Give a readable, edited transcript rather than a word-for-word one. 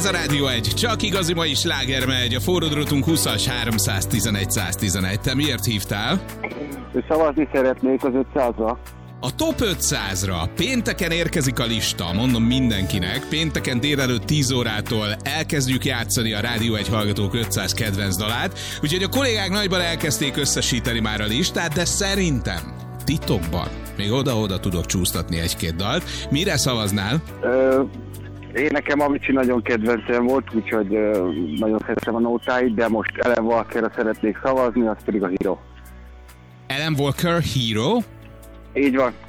Ez a Rádió 1, csak igazi mai sláger megy, a forródrotunk 20-as 311 111. Te miért hívtál? Szavazni szeretnék az 500-ra. A top 500-ra pénteken érkezik a lista, mondom mindenkinek, pénteken délelőtt 10 órától elkezdjük játszani a Rádió 1 hallgatók 500 kedvenc dalát, úgyhogy a kollégák nagyban elkezdték összesíteni már a listát, de szerintem titokban még oda-oda tudok csúsztatni egy-két dalt. Mire szavaznál? Én nekem Avicii nagyon kedvencem volt, úgyhogy nagyon szeretem a nótáit, de most Alan Walkerra szeretnék szavazni, az pedig a Hero. Alan Walker, Hero? Így van.